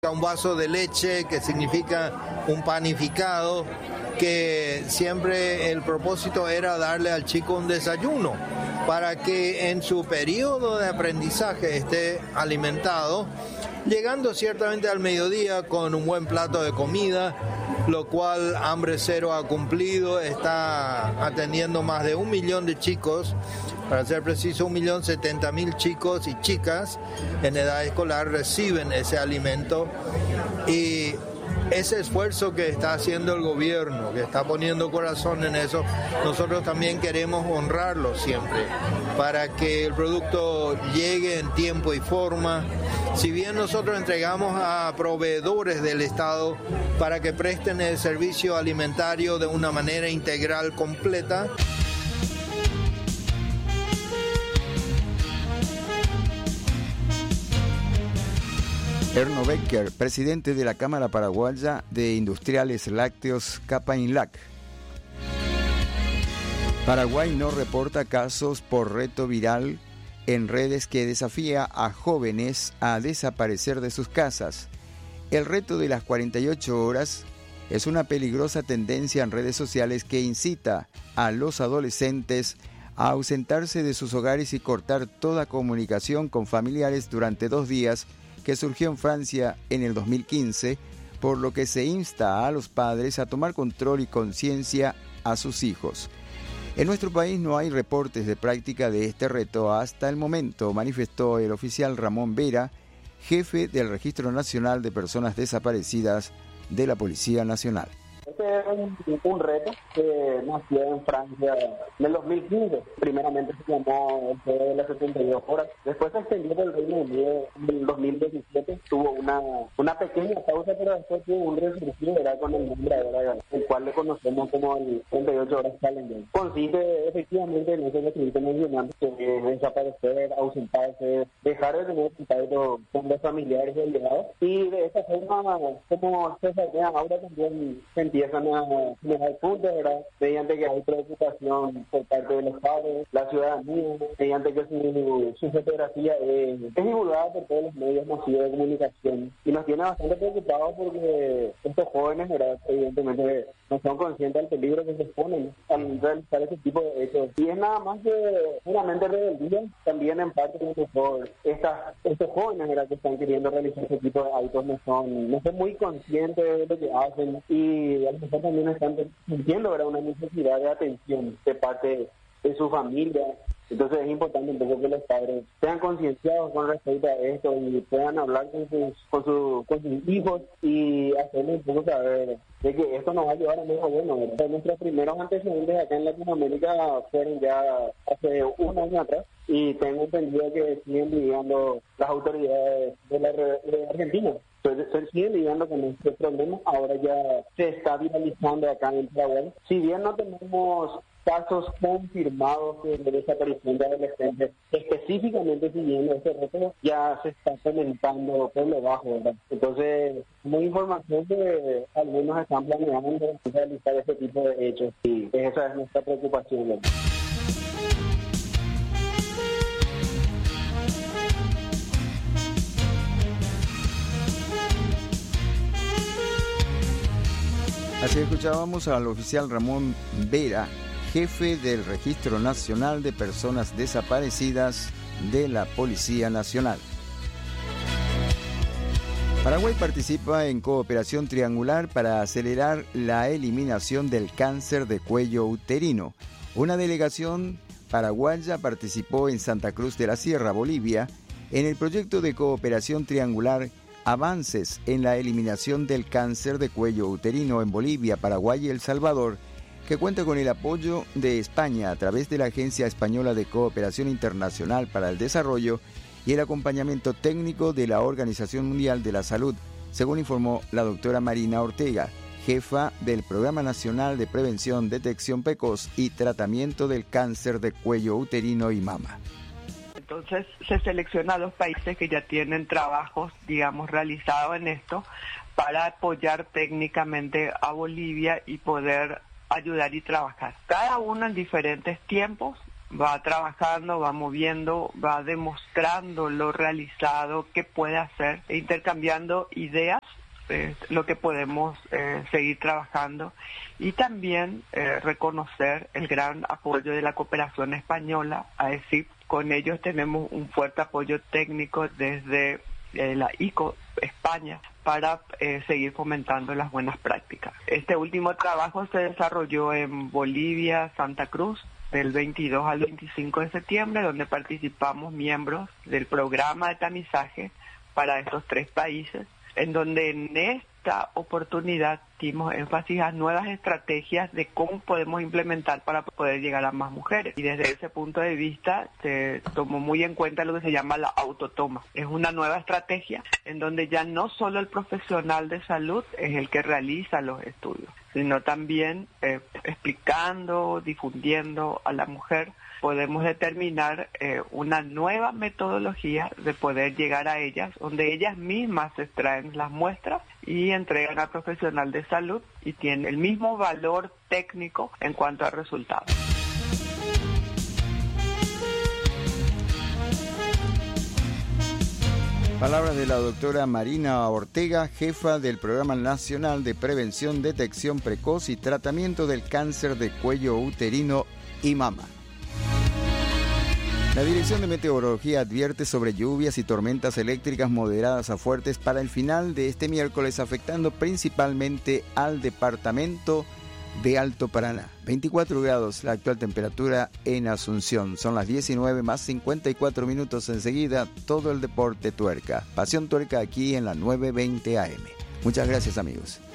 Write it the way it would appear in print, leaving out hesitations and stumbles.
Un vaso de leche, que significa un panificado, que siempre el propósito era darle al chico un desayuno para que en su periodo de aprendizaje esté alimentado, llegando ciertamente al mediodía con un buen plato de comida, lo cual Hambre Cero ha cumplido, está atendiendo más de 1 millón de chicos, para ser preciso 1.070.000 chicos y chicas en edad escolar reciben ese alimento, y ese esfuerzo que está haciendo el gobierno, que está poniendo corazón en eso, nosotros también queremos honrarlo siempre, para que el producto llegue en tiempo y forma. Si bien nosotros entregamos a proveedores del Estado para que presten el servicio alimentario de una manera integral, completa. Erno Becker, presidente de la Cámara Paraguaya de Industriales Lácteos CAPAINLAC. Paraguay no reporta casos por reto viral en redes que desafía a jóvenes a desaparecer de sus casas. El reto de las 48 horas es una peligrosa tendencia en redes sociales que incita a los adolescentes a ausentarse de sus hogares y cortar toda comunicación con familiares durante 2 días, que surgió en Francia en el 2015, por lo que se insta a los padres a tomar control y conciencia a sus hijos. En nuestro país no hay reportes de práctica de este reto hasta el momento, manifestó el oficial Ramón Vera, jefe del Registro Nacional de Personas Desaparecidas de la Policía Nacional. Este es un reto que nació en Francia en el 2015. Primeramente se llamó el de las 72 horas. Después se extendió por el Reino Unido en el 2017. Tuvo una pequeña pausa, pero después tuvo un resurgir, ¿verdad?, con el nombre ahora, el cual le conocemos como el 38 horas Challenger. Consiste efectivamente en eso que estuviste mencionando, que es desaparecer, ausentarse, dejar de tener contacto con los familiares y allegados. Y de esta forma, como se sabía, ahora también se empiezan a generar puntos, ¿verdad?, mediante que hay preocupación por parte de los padres, la ciudadanía, mediante que su fotografía es divulgada por todos los medios masivos de comunicación. Y nos tiene bastante preocupados porque estos jóvenes, ¿verdad?, evidentemente no son conscientes del peligro que se exponen al realizar ese tipo de hechos. Y es nada más que puramente rebeldía, también en parte a lo mejor estos jóvenes, ¿verdad?, que están queriendo realizar ese tipo de actos no son muy conscientes de lo que hacen, y a lo mejor también están sintiendo, ¿verdad?, una necesidad de atención de parte de su familia. Entonces es importante un poco que los padres sean concienciados con respecto a esto y puedan hablar con sus hijos y hacerles un poco saber de que esto nos va a llevar a algo bueno, ¿verdad? Nuestros primeros antecedentes acá en Latinoamérica fueron ya hace 1 año atrás, y tengo entendido que siguen lidiando las autoridades de Argentina. Entonces, se siguen lidiando con este problema. Ahora ya se está viralizando acá en Paraguay. Si bien no tenemos casos confirmados de desaparición de adolescentes específicamente siguiendo este reto, ya se está comentando por lo bajo, ¿verdad? Entonces, muy información que algunos están planeando realizar este tipo de hechos, y esa es nuestra preocupación, ¿verdad? Así escuchábamos al oficial Ramón Vera, jefe del Registro Nacional de Personas Desaparecidas de la Policía Nacional. Paraguay participa en cooperación triangular para acelerar la eliminación del cáncer de cuello uterino. Una delegación paraguaya participó en Santa Cruz de la Sierra, Bolivia, en el proyecto de cooperación triangular Avances en la eliminación del cáncer de cuello uterino en Bolivia, Paraguay y El Salvador, que cuenta con el apoyo de España a través de la Agencia Española de Cooperación Internacional para el Desarrollo y el acompañamiento técnico de la Organización Mundial de la Salud, según informó la doctora Marina Ortega, jefa del Programa Nacional de Prevención, Detección Precoz y Tratamiento del Cáncer de Cuello Uterino y Mama. Entonces se selecciona a los países que ya tienen trabajos, digamos, realizados en esto para apoyar técnicamente a Bolivia y poder ayudar y trabajar. Cada uno en diferentes tiempos va trabajando, va moviendo, va demostrando lo realizado, qué puede hacer, intercambiando ideas, lo que podemos seguir trabajando, y también reconocer el gran apoyo de la cooperación española, AECIP. Con ellos tenemos un fuerte apoyo técnico desde la ICO España para seguir fomentando las buenas prácticas. Este último trabajo se desarrolló en Bolivia, Santa Cruz, del 22 al 25 de septiembre, donde participamos miembros del programa de tamizaje para estos 3 países, en donde en esta oportunidad dimos énfasis a nuevas estrategias de cómo podemos implementar para poder llegar a más mujeres. Y desde ese punto de vista se tomó muy en cuenta lo que se llama la autotoma. Es una nueva estrategia en donde ya no solo el profesional de salud es el que realiza los estudios, sino también explicando, difundiendo a la mujer, podemos determinar una nueva metodología de poder llegar a ellas, donde ellas mismas extraen las muestras y entregan al profesional de salud y tiene el mismo valor técnico en cuanto a resultados. Palabras de la doctora Marina Ortega, jefa del Programa Nacional de Prevención, Detección Precoz y Tratamiento del Cáncer de Cuello Uterino y Mama. La Dirección de Meteorología advierte sobre lluvias y tormentas eléctricas moderadas a fuertes para el final de este miércoles, afectando principalmente al departamento de Alto Paraná. 24 grados la actual temperatura en Asunción. Son las 19 más 54 minutos. Enseguida, todo el deporte tuerca. Pasión Tuerca aquí en la 920 AM. Muchas gracias, amigos.